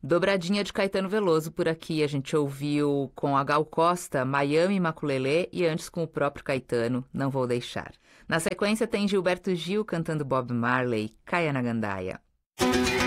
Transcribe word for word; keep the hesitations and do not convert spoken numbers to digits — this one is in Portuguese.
Dobradinha de Caetano Veloso por aqui. A gente ouviu com a Gal Costa, Miami Maculelê, e antes com o próprio Caetano, Não Vou Deixar. Na sequência tem Gilberto Gil cantando Bob Marley, Caia na Gandaia.